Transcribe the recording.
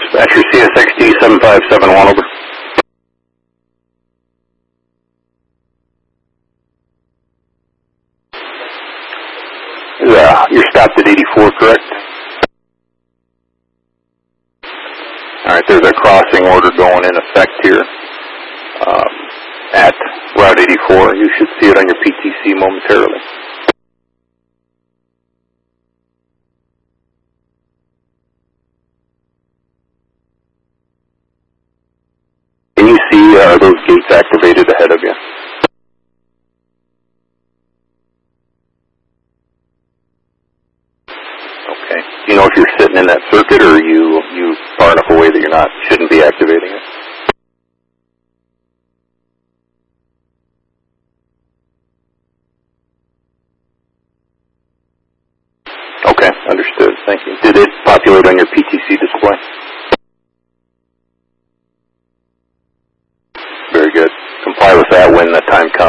Dispatcher CSXT 7571, over. Yeah, you're stopped at 84, correct? Alright, there's a crossing order going in effect here at Route 84. You should see it on your PTC momentarily. Can you see those gates activated ahead of you? Okay. Do you know if you're sitting in that circuit, or are you far enough away that you shouldn't be activating it? Okay, understood. Thank you. Did it populate on your PTC display? Very good. Comply with that when the time